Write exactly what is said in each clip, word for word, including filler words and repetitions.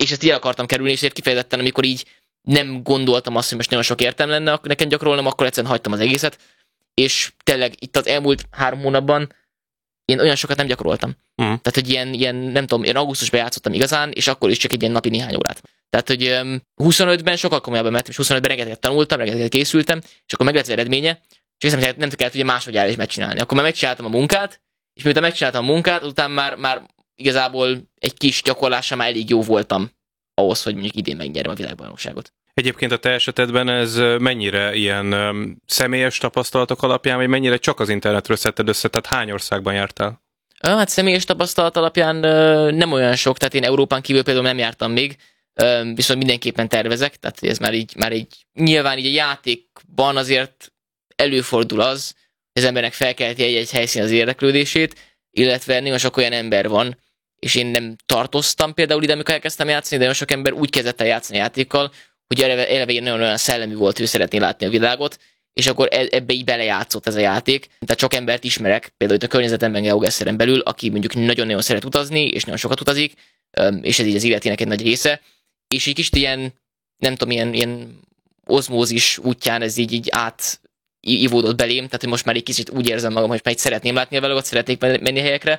és ezt így el akartam kerülni, és kifejezetten, amikor így nem gondoltam azt, hogy most nagyon sok értelme lenne akkor nekem gyakorolnom, akkor egyszerűen hagytam az egészet, és tényleg itt az elmúlt három hónapban én olyan sokat nem gyakoroltam. Uh-huh. Tehát, hogy ilyen, ilyen, nem tudom, én augusztusban játszottam igazán, és akkor is csak egy ilyen napi néhány órát. Tehát, hogy um, huszonötben sokkal komolyabban mentem, és huszonötben rengeteget tanultam, rengeteget készültem, és akkor meg lett az eredménye, és hiszem, hogy nem kellett ugye máshogy áll is megcsinálni. Akkor már megcsináltam a munkát, és miután megcsináltam a munkát, utána már, már igazából egy kis gyakorlással már elég jó voltam ahhoz, hogy mondjuk idén megnyerem a világbajnokságot. Egyébként a te esetedben ez mennyire ilyen um, személyes tapasztalatok alapján, vagy mennyire csak az internetről szedted össze, tehát hány országban jártál? Hát személyes tapasztalat alapján nem olyan sok, tehát én Európán kívül például nem jártam még, viszont mindenképpen tervezek, tehát ez már így, már így nyilván így a játékban azért előfordul az, hogy az embernek felkelti egy-egy helyszín az érdeklődését, illetve nagyon sok olyan ember van, és én nem tartoztam például ide, amikor elkezdtem játszani, de nagyon sok ember úgy kezdett el játszani játékkal, hogy eleve, eleve nagyon olyan szellemű volt, hogy szeretné látni a világot, és akkor ebbe így belejátszott ez a játék. Tehát sok embert ismerek, például itt a környezetemben GeoGuessr-en belül, aki mondjuk nagyon-nagyon szeret utazni, és nagyon sokat utazik, és ez így az életének egy nagy része. És egy kicsit ilyen, nem tudom, ilyen, ilyen ozmózis útján ez így, így át ivódott belém, tehát hogy most már egy kicsit úgy érzem magam, hogy már így szeretném látni a világot, szeretnék menni helyekre,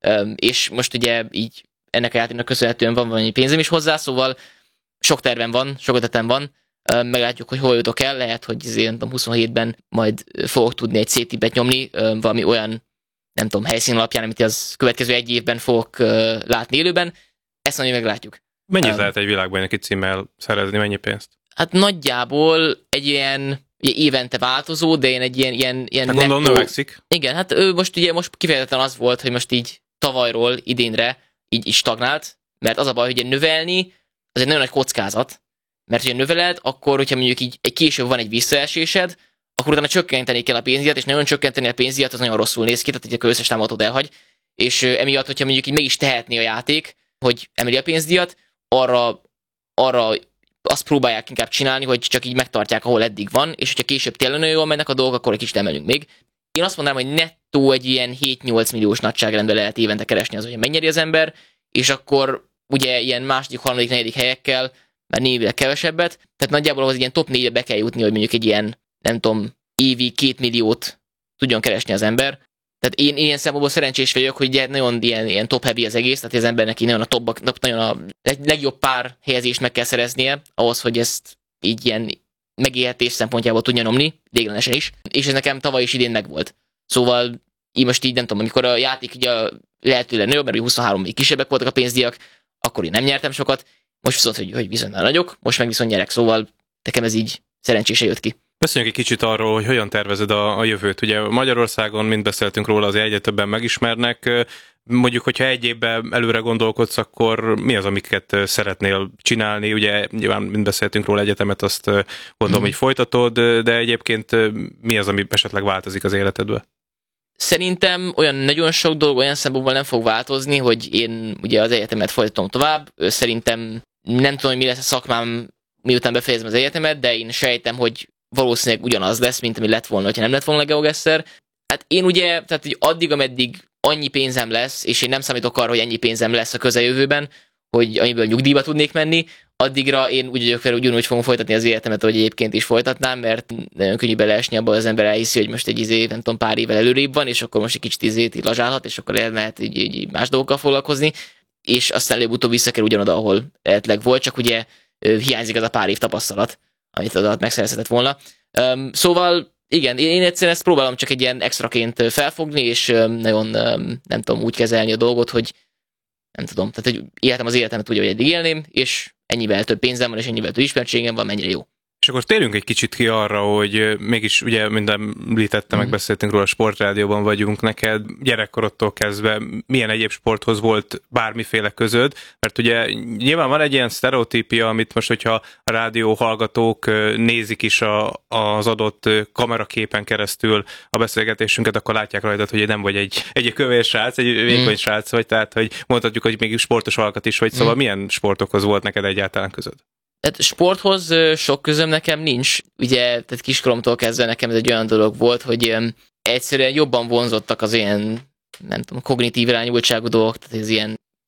és most ugye így ennek a játéknak köszönhetően van valami pénzem is hozzá, szóval sok tervem van, sok ötletem van, meglátjuk, hogy hol jutok el, lehet, hogy azért, nem tudom, huszonhétben majd fogok tudni egy szétibet nyomni, valami olyan, nem tudom, helyszín alapján, amit az következő egy évben fogok látni élőben, ezt majd meglátjuk. Mennyit um, lehet egy világbajnoki címmel szerezni, mennyi pénzt? Hát nagyjából egy ilyen ugye évente változó, de én egy ilyen... ilyen, ilyen hát gondolom növekszik. Igen, hát ő most ugye most kifejezetten az volt, hogy most így tavalyról idénre így, így stagnált, mert az a baj, hogy növelni, az egy nagyon nagy kockázat, mert hogyha növeled, akkor, hogyha mondjuk így egy később van egy visszaesésed, akkor utána csökkenteni kell a pénzdíjat, és nagyon csökkenteni a pénzdíjat, az nagyon rosszul néz ki, tehát egy összes támogatót elhagy, és emiatt, hogyha mondjuk így meg is tehetné a játék, hogy emeli a pénzdíjat, arra, arra azt próbálják inkább csinálni, hogy csak így megtartják, ahol eddig van, és hogyha később tényleg nagyon jól mennek a dolgok, akkor egy kicsit emelünk még. Én azt mondanám, hogy nettó egy ilyen hét-nyolc milliós nagyságrendben lehet évente keresni az, hogy megnyeri az ember, és akkor ugye ilyen második, harmadik, negyedik helyekkel már névileg kevesebbet, tehát nagyjából ahhoz egy ilyen top négybe be kell jutni, hogy mondjuk egy ilyen, nem tudom, évi két milliót tudjon keresni az ember. Tehát én, én ilyen szempontból szerencsés vagyok, hogy ugye nagyon ilyen, ilyen top heavy az egész, tehát az embernek így nagyon a top, nagyon a legjobb pár helyezést meg kell szereznie, ahhoz, hogy ezt így ilyen megélhetés szempontjából tudja nyomni, véglenesen is. És ez nekem tavaly is idén megvolt. Szóval így most így nem tudom, amikor a játék ugye lehetőleg nagyobb, mert huszonhárom még kisebbek voltak a pénzdíjak, akkor én nem nyertem sokat, most viszont, hogy, hogy viszont nagyok, most meg viszont nyerek, szóval nekem ez így szerencsésen jött ki. Beszéljünk egy kicsit arról, hogy hogyan tervezed a, a jövőt. Ugye Magyarországon, mint beszéltünk róla, azért egyre többen megismernek. Mondjuk, hogyha egy évben előre gondolkodsz, akkor mi az, amiket szeretnél csinálni? Ugye nyilván, mint beszéltünk róla, egyetemet, azt gondolom, mm. hogy folytatod, de egyébként mi az, ami esetleg változik az életedben? Szerintem olyan nagyon sok dolog olyan szempontból nem fog változni, hogy én ugye az egyetemet folytatom tovább. Szerintem nem tudom, hogy mi lesz a szakmám, miután befejezem az egyetemet, de én sejtem, hogy valószínűleg ugyanaz lesz, mint ami lett volna, ha nem lett volna a GeoGuessr. Hát én ugye, tehát hogy addig, ameddig annyi pénzem lesz, és én nem számítok arra, hogy ennyi pénzem lesz a közeljövőben, hogy amiből nyugdíjba tudnék menni, addigra én úgy vagyok fel, hogy ugyanúgy fogom folytatni az életemet, hogy egyébként is folytatnám, mert nagyon könnyű beleesni abban, az ember elhiszi, hogy most egy izé, nem tudom, pár évvel előrébb van, és akkor most egy kicsit izét így lazsálhat, és akkor elmehet így, így más dolgokkal foglalkozni, és aztán előbb-utóbb visszakerül ugyanoda, ahol eredetileg volt, csak ugye hiányzik az a pár év tapasztalat, amit az alatt megszerezhetett volna. Um, szóval igen, én egyszerűen ezt próbálom csak egy ilyen extraként felfogni, és um, nagyon um, nem tudom úgy kezelni a dolgot, hogy nem tudom, tehát hogy életem az életemet úgy, hogy eddig élném, és ennyivel több pénzem van, és ennyivel több ismertségem van, mennyire jó. És akkor térjünk egy kicsit ki arra, hogy mégis, ugye, mint említettem, mm. megbeszéltünk róla, a Sportrádióban vagyunk, neked gyerekkorodtól kezdve milyen egyéb sporthoz volt bármiféle közöd, mert ugye nyilván van egy ilyen sztereotípia, amit most, hogyha a rádió hallgatók nézik is a, az adott kameraképen keresztül a beszélgetésünket, akkor látják rajtad, hogy nem vagy egy, egy kövér srác, egy vékony mm. srác vagy, tehát hogy mondhatjuk, hogy még sportos alkat is vagy, szóval mm. milyen sportokhoz volt neked egyáltalán közöd? Tehát sporthoz sok közöm nekem nincs. Ugye, tehát kiskoromtól kezdve nekem ez egy olyan dolog volt, hogy egyszerűen jobban vonzottak az ilyen, nem tudom, kognitív irányultságú dolgok, tehát ez ilyen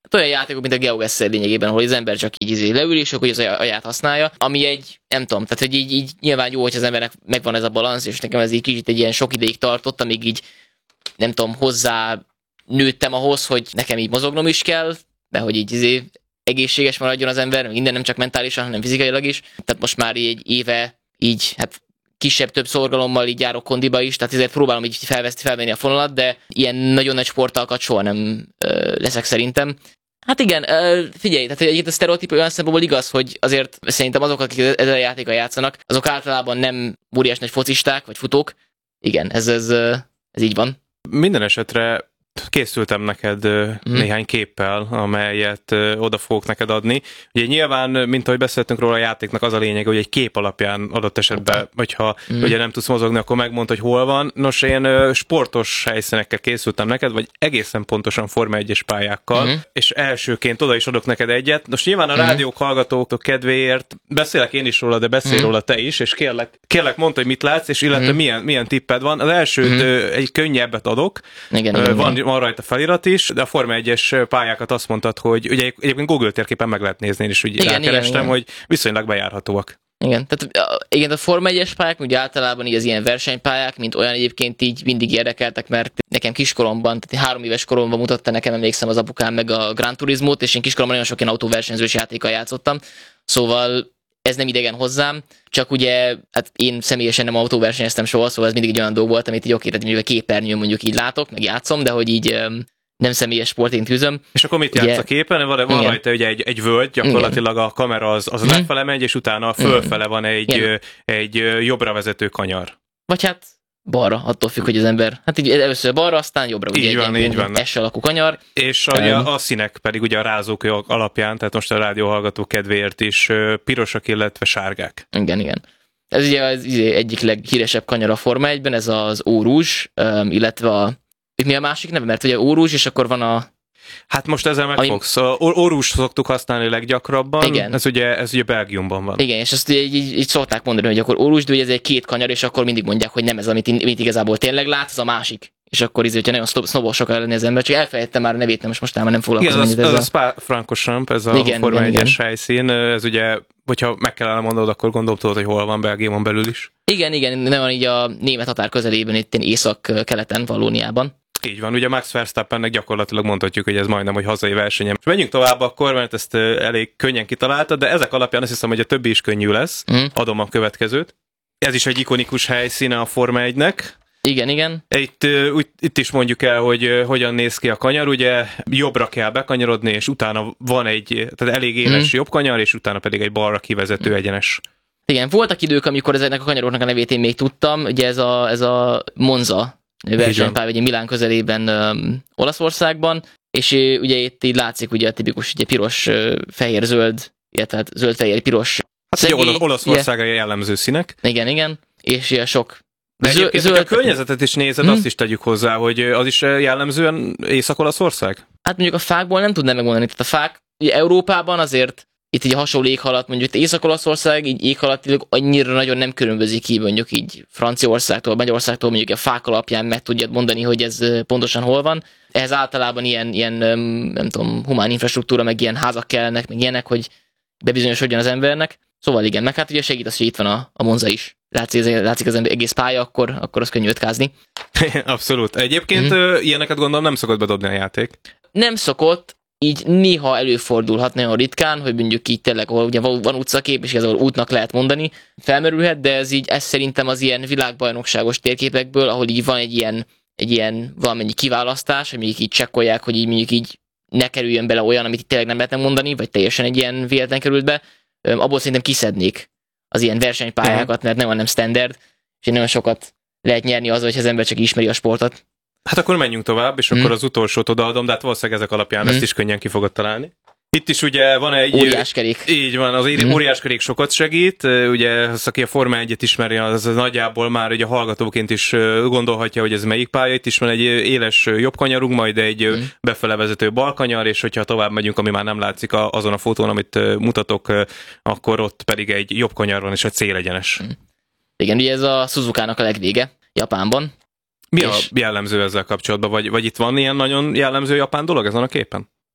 Hát olyan játékok, mint a GeoGuessr lényegében, ahol az ember csak így izé leül, és akkor az aját használja, ami egy, nem tudom, tehát hogy így, így nyilván jó, hogy az embernek megvan ez a balansz, és nekem ez így kicsit egy ilyen sok ideig tartott, amíg így, nem tudom, hozzá nőttem ahhoz, hogy nekem így mozognom is kell, de hogy így izé egészséges maradjon az ember, minden nem csak mentálisan, hanem fizikailag is. Tehát most már így egy éve így, hát kisebb-több szorgalommal így járok kondiba is, tehát ezért próbálom így felveszni, felvenni a fonalat, de ilyen nagyon nagy sportalkat soha nem ö, leszek szerintem. Hát igen, ö, figyelj, tehát egyébként a sztereotíp olyan szempontból igaz, hogy azért szerintem azok, akik ezzel a játékkal játszanak, azok általában nem óriás nagy focisták, vagy futók. Igen, ez, ez, ez így van. Minden esetre készültem neked hmm. néhány képpel, amelyet oda fogok neked adni. Ugye nyilván, mint ahogy beszéltünk róla, a játéknak az a lényeg, hogy egy kép alapján adott esetben, hogyha hmm. ugye nem tudsz mozogni, akkor megmond, hogy hol van. Nos, én sportos helyszínekkel készültem neked, vagy egészen pontosan Forma egyes pályákkal, hmm. és elsőként oda is adok neked egyet. Most nyilván a hmm. rádiók hallgatók kedvéért beszélek én is róla, de beszélj hmm. róla te is, és kérlek, kérlek mondd, hogy mit látsz, és illetve hmm. milyen, milyen tipped van. Az elsőt hmm. egy könnyebbet adok. Igen, igen, van, igen. van rajta felirat is, de a Forma egyes pályákat azt mondtad, hogy ugye egyébként Google térképen meg lehet nézni, én is úgy igen, rákerestem, igen, igen. hogy viszonylag bejárhatóak. Igen, tehát igen, a Forma egyes pályák, ugye általában így az ilyen versenypályák, mint olyan egyébként így mindig érdekeltek, mert nekem kiskoromban, tehát három éves koromban mutatta nekem, emlékszem az apukám meg a Gran Turismót, és én kiskoromban nagyon sok ilyen autóversenyzős játékkal játszottam, szóval ez nem idegen hozzám, csak ugye hát én személyesen nem autóversenyeztem soha, szóval ez mindig egy olyan dolog volt, amit így oké, tehát mondjuk a képernyőn mondjuk így látok, meg játszom, de hogy így nem személyes sportként tűzöm. És akkor mit játsz a képen? Van, van rajta ugye egy, egy völgy, gyakorlatilag igen. a kamera az, az lefele megy, és utána fölfele van egy, egy jobbra vezető kanyar. Vagy hát balra, attól függ, hogy az ember, hát így először balra, aztán jobbra, ugye így van, egy, így egy, egy S alakú kanyar. És a, um, a színek pedig ugye a rázók alapján, tehát most a rádióhallgató kedvéért is pirosak, illetve sárgák. Igen, igen. Ez ugye az egyik leghíresebb kanyar a Forma egyben, ez az Eau-Rouge, illetve a mi a másik neve? Mert ugye Eau-Rouge, és akkor van a... Hát most ezzel megfogsz. A Eau-Rouge szoktuk használni leggyakrabban. Igen. Ez ugye, ez ugye Belgiumban van. Igen, és ezt ugye így, így, így szokták mondani, hogy akkor Eau-Rouge, de ugye ez egy két kanyar, és akkor mindig mondják, hogy nem ez, amit, amit igazából tényleg látsz, az a másik. És akkor így, hogyha nagyon sznobosok lenni az ember, csak elfelejtettem már a nevét, nem most most már nem foglalkozom. Igen, az, az a Spa-Francorchamps, ez a igen, Forma egyes helyszín, ez ugye, hogyha meg kellene mondod, akkor gondolom tudod, hogy hol van Belgiumon belül is. Igen, igen, nem van így a német határ közelében, itt észak-keleten, Vallóniában. Így van, ugye Max Verstappennek gyakorlatilag mondhatjuk, hogy ez majdnem, hogy hazai versenyem. Menjünk tovább akkor, mert ezt elég könnyen kitaláltad, de ezek alapján azt hiszem, hogy a többi is könnyű lesz. Mm. Adom a következőt. Ez is egy ikonikus helyszíne a Forma egynek. Igen, igen. Itt, úgy, itt is mondjuk el, hogy hogyan néz ki a kanyar, ugye jobbra kell bekanyarodni, és utána van egy, tehát elég éles mm. jobb kanyar, és utána pedig egy balra kivezető mm. egyenes. Igen, voltak idők, amikor ezeknek a kanyaroknak a nevét én még tudtam, ugye ez a, ez a Monza versenypálya, ugye Milán közelében um, Olaszországban, és uh, ugye itt így látszik ugye a tipikus ugye, piros, uh, fehér, zöld, illetve zöld, fehér, piros. Hát szegély, ugye Olaszországra ugye, jellemző színek. Igen, igen, és ugye sok de zöld, zöld... a környezetet is nézed, hmm. azt is tegyük hozzá, hogy az is jellemzően Észak-Olaszország? Hát mondjuk a fákból nem tudnám megmondani, tehát a fák ugye Európában azért itt így a hasonló éghalat, mondjuk Észak-Olaszország így éghalatilag annyira nagyon nem különbözik ki, mondjuk így Franciaországtól, Magyarországtól, mondjuk a fák alapján meg tudjad mondani, hogy ez pontosan hol van. Ehhez általában ilyen, ilyen nem tudom, humán infrastruktúra, meg ilyen házak kellnek, meg ilyenek, hogy bebizonyosodjon az embernek. Szóval igen, meg hát ugye segít az, hogy itt van a, a Monza is. Látszik, látszik az egész pálya, akkor, akkor az könnyű ötkázni. Abszolút. Egyébként mm-hmm. ilyeneket gondolom nem szokott bedobni a játék. Nem szokott. Így néha előfordulhat nagyon ritkán, hogy mondjuk így tényleg, ahol ugye van utcakép, és igazából útnak lehet mondani, felmerülhet, de ez így, ez szerintem az ilyen világbajnokságos térképekből, ahol így van egy ilyen, egy ilyen valamennyi kiválasztás, hogy mondjuk így csekkolják, hogy így mondjuk így ne kerüljön bele olyan, amit tényleg nem lehetne mondani, vagy teljesen egy ilyen véletlen került be, abból szerintem kiszednék az ilyen versenypályákat, mert nem van nem standard, és nagyon sokat lehet nyerni azzal, hogy az ember csak ismeri a sportot. Hát akkor menjünk tovább, és mm. akkor az utolsót odaadom, de hát valószínűleg ezek alapján mm. ezt is könnyen ki fogod találni. Itt is ugye van egy... Óriáskerék. Így van, az mm. óriáskerék sokat segít. Ugye, az, aki a Forma egyet ismeri, az nagyjából már ugye hallgatóként is gondolhatja, hogy ez melyik pálya. Itt is van egy éles jobb kanyarunk, majd egy mm. befele vezető bal kanyar, és hogyha tovább megyünk, ami már nem látszik azon a fotón, amit mutatok, akkor ott pedig egy jobb kanyar van, és egy célegyenes. Mm. Igen, ugye ez a Suzukának a legvége, Japánban. Mi és... a jellemző ezzel kapcsolatban? Vagy, vagy itt van ilyen nagyon jellemző japán dolog ezen a képen?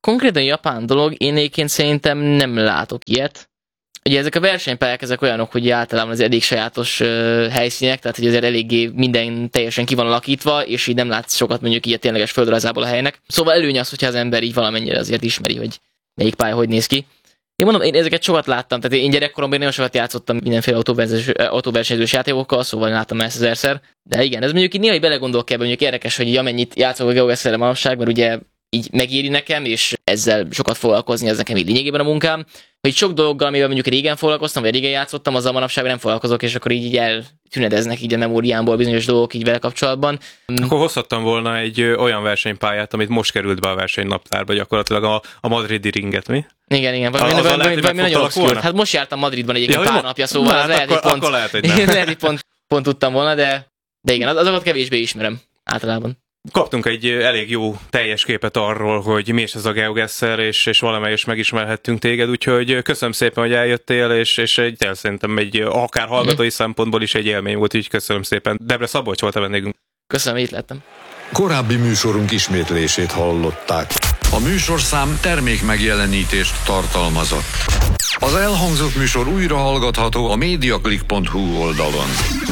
Konkrétan japán dolog, én egyébként szerintem nem látok ilyet. Ugye ezek a versenypályák, ezek olyanok, hogy általában az elég sajátos uh, helyszínek, tehát hogy azért eléggé minden teljesen ki van alakítva, és így nem látsz sokat mondjuk így a tényleges földrajzából a helynek. Szóval előny az, hogyha az ember így valamennyire azért ismeri, hogy melyik pálya hogy néz ki. Én mondom, én ezeket sokat láttam, tehát én gyerekkoromban nagyon sokat játszottam mindenféle autóversenyzős játékokkal, szóval láttam ezt ezerszer. De igen, ez mondjuk így néha belegondolok ebbe, mondjuk érdekes, hogy amennyit játszok a GeoGuessr-re manapság, mert ugye így megéri nekem, és ezzel sokat foglalkozni, ez nekem így lényegében a munkám. Hogy sok dologgal, amivel mondjuk régen foglalkoztam, vagy régen játszottam, azzal manapság nem foglalkozok, és akkor így, így eltünedeznek így a memóriámból bizonyos dolgok így vele kapcsolatban. Akkor hozhattam volna egy olyan versenypályát, amit most került be a versenynaptárba, gyakorlatilag a, a madridi ringet, mi? Igen, igen, valami, valami, valami, valami nagyon obszkúr. Hát most jártam Madridban egyébként ja, pár napja, szóval az lehet, akkor, pont, akkor lehet, hogy nem. lehet, hogy pont, pont tudtam volna, de, de igen, azokat kevésbé ismerem általában. Kaptunk egy elég jó teljes képet arról, hogy mi is ez a GeoGuessr, és, és valamelyest megismerhettünk téged, úgyhogy köszönöm szépen, hogy eljöttél, és, és egy, tényleg szerintem egy akár hallgatói mm. szempontból is egy élmény volt, így köszönöm szépen. Debre Szabolcs volt a vendégünk. Köszönöm, hogy itt lettem. Korábbi műsorunk ismétlését hallották. A műsorszám termék megjelenítést tartalmazott. Az elhangzott műsor újra hallgatható a mediaclick pont hu oldalon.